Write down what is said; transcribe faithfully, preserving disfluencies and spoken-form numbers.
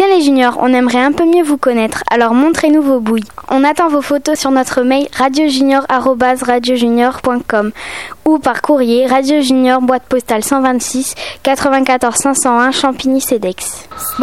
les juniors, on aimerait un peu mieux vous connaître, alors montrez-nous vos bouilles. On attend vos photos sur notre mail radiojunior arobase radiojunior point com ou par courrier Radio Junior, boîte postale cent vingt-six, quatre-vingt-quatorze cinq cent un, Champigny-Cedex.